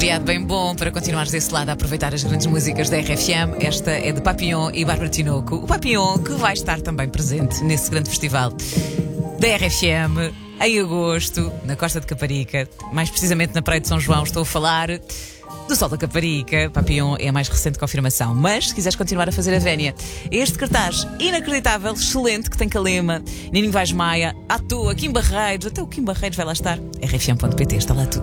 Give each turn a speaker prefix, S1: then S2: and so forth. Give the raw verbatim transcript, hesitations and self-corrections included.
S1: feriado bem bom para continuares desse lado a aproveitar as grandes músicas da R F M. Esta é de Papillon e Bárbara Tinoco. O Papillon que vai estar também presente nesse grande festival da R F M em agosto, na Costa de Caparica, mais precisamente na Praia de São João. Estou a falar do Sol da Caparica. Papillon é a mais recente confirmação. Mas, se quiseres continuar a fazer a vénia, este cartaz inacreditável, excelente, que tem Calema, Nininho Vaz Maia, à toa, Kim Barreiros, até o Kim Barreiros vai lá estar. R F M ponto pt, está lá tudo.